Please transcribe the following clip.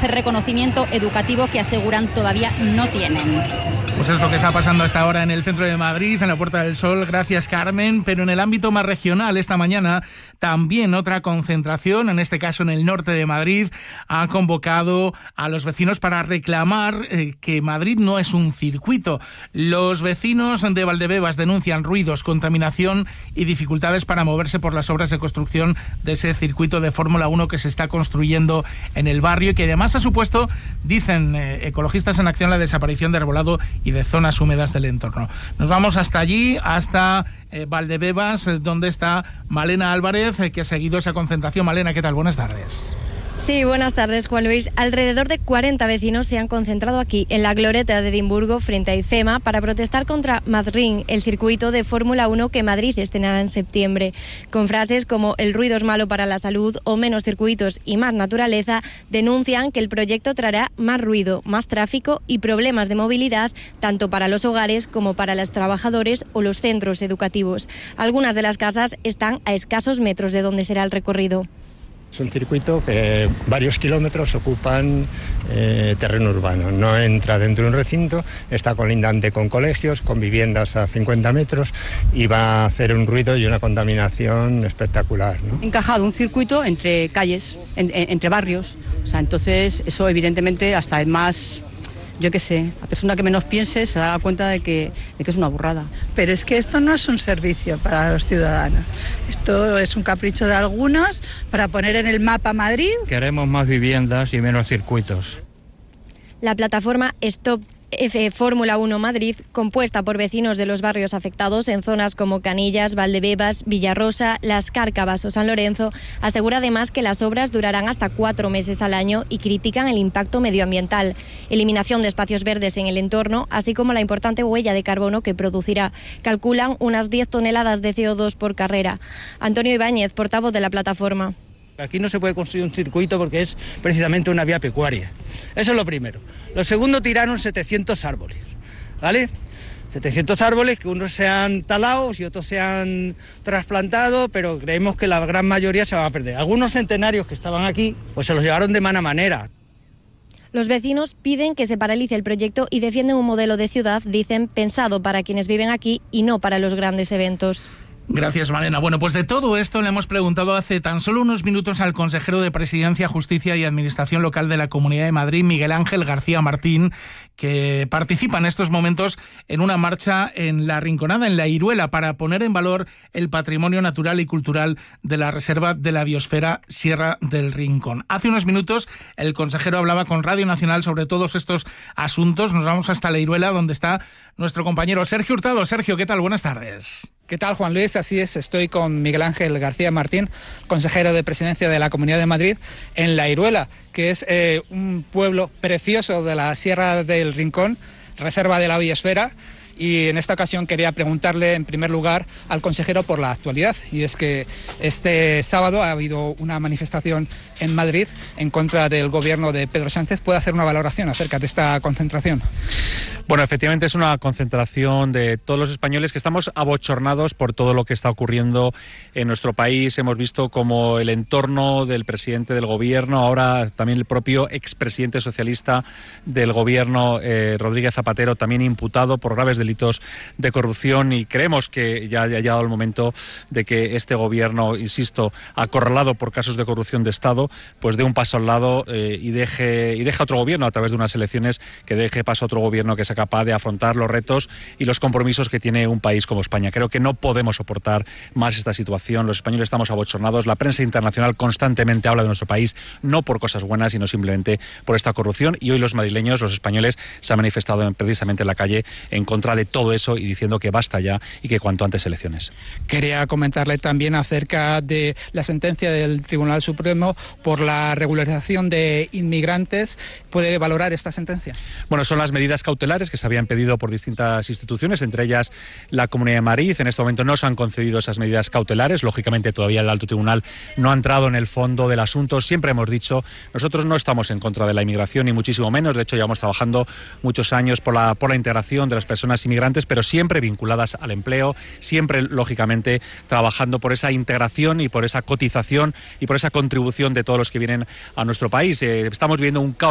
ese reconocimiento educativo que aseguran todavía no tienen. Pues es lo que está pasando hasta ahora en el centro de Madrid, en la Puerta del Sol. Gracias, Carmen. Pero en el ámbito más regional, esta mañana también otra concentración, en este caso en el norte de Madrid, ha convocado a los vecinos para reclamar que Madrid no es un circuito. Los vecinos de Valdebebas denuncian ruidos, contaminación y dificultades para moverse por las obras de construcción de ese circuito de Fórmula 1 que se está construyendo en el barrio y que además ha supuesto, dicen Ecologistas en Acción, la desaparición de arbolado y de zonas húmedas del entorno. Nos vamos hasta allí, hasta Valdebebas, donde está Malena Álvarez, que ha seguido esa concentración. Malena, ¿qué tal? Buenas tardes. Sí, buenas tardes, Juan Luis. Alrededor de 40 vecinos se han concentrado aquí, en la glorieta de Edimburgo, frente a IFEMA, para protestar contra Madrid, el circuito de Fórmula 1 que Madrid estrenará en septiembre. Con frases como "el ruido es malo para la salud" o "menos circuitos y más naturaleza", denuncian que el proyecto traerá más ruido, más tráfico y problemas de movilidad, tanto para los hogares como para los trabajadores o los centros educativos. Algunas de las casas están a escasos metros de donde será el recorrido. Es un circuito que varios kilómetros ocupan terreno urbano. No entra dentro de un recinto, está colindante con colegios, con viviendas a 50 metros y va a hacer un ruido y una contaminación espectacular, ¿no? Encajado un circuito entre calles, entre barrios. O sea, entonces eso evidentemente hasta el más... Yo qué sé, la persona que menos piense se dará cuenta de que es una burrada. Pero es que esto no es un servicio para los ciudadanos. Esto es un capricho de algunos para poner en el mapa Madrid. Queremos más viviendas y menos circuitos. La plataforma Stop Fórmula 1 Madrid, compuesta por vecinos de los barrios afectados en zonas como Canillas, Valdebebas, Villarrosa, Las Cárcavas o San Lorenzo, asegura además que las obras durarán hasta 4 meses al año y critican el impacto medioambiental, eliminación de espacios verdes en el entorno, así como la importante huella de carbono que producirá. Calculan unas 10 toneladas de CO2 por carrera. Antonio Ibáñez, portavoz de la plataforma. Aquí no se puede construir un circuito porque es precisamente una vía pecuaria. Eso es lo primero. Lo segundo, tiraron 700 árboles, ¿vale? 700 árboles que unos se han talado y otros se han trasplantado, pero creemos que la gran mayoría se van a perder. Algunos centenarios que estaban aquí, pues se los llevaron de mala manera. Los vecinos piden que se paralice el proyecto y defienden un modelo de ciudad, dicen, pensado para quienes viven aquí y no para los grandes eventos. Gracias, Malena. Bueno, pues de todo esto le hemos preguntado hace tan solo unos minutos al consejero de Presidencia, Justicia y Administración Local de la Comunidad de Madrid, Miguel Ángel García Martín, que participa en estos momentos en una marcha en La Rinconada, en La Iruela, para poner en valor el patrimonio natural y cultural de la Reserva de la Biosfera Sierra del Rincón. Hace unos minutos el consejero hablaba con Radio Nacional sobre todos estos asuntos. Nos vamos hasta La Iruela, donde está nuestro compañero Sergio Hurtado. Sergio, ¿qué tal? Buenas tardes. ¿Qué tal, Juan Luis? Así es, estoy con Miguel Ángel García Martín, consejero de Presidencia de la Comunidad de Madrid, en La Iruela, que es un pueblo precioso de la Sierra del Rincón, reserva de la biosfera. Y en esta ocasión quería preguntarle en primer lugar al consejero por la actualidad, y es que este sábado ha habido una manifestación en Madrid en contra del gobierno de Pedro Sánchez. ¿Puede hacer una valoración acerca de esta concentración? Bueno, efectivamente es una concentración de todos los españoles que estamos abochornados por todo lo que está ocurriendo en nuestro país. Hemos visto como el entorno del presidente del gobierno, ahora también el propio expresidente socialista del gobierno, Rodríguez Zapatero, también imputado por graves delitos de corrupción, y creemos que ya ha llegado el momento de que este gobierno, insisto, acorralado por casos de corrupción de Estado, pues dé un paso al lado y deje a otro gobierno, a través de unas elecciones, que deje paso a otro gobierno que sea capaz de afrontar los retos y los compromisos que tiene un país como España. Creo que no podemos soportar más esta situación. Los españoles estamos abochornados. La prensa internacional constantemente habla de nuestro país, no por cosas buenas, sino simplemente por esta corrupción, y hoy los madrileños, los españoles, se han manifestado precisamente en la calle en contra de todo eso y diciendo que basta ya y que cuanto antes elecciones. Quería comentarle también acerca de la sentencia del Tribunal Supremo por la regularización de inmigrantes. ¿Puede valorar esta sentencia? Bueno, son las medidas cautelares que se habían pedido por distintas instituciones, entre ellas la Comunidad de Madrid. En este momento no se han concedido esas medidas cautelares. Lógicamente todavía el Alto Tribunal no ha entrado en el fondo del asunto. Siempre hemos dicho, nosotros no estamos en contra de la inmigración, ni muchísimo menos. De hecho, llevamos trabajando muchos años por la integración de las personas inmigrantes, pero siempre vinculadas al empleo, siempre, lógicamente, trabajando por esa integración y por esa cotización y por esa contribución de todos los que vienen a nuestro país. Estamos viviendo un caos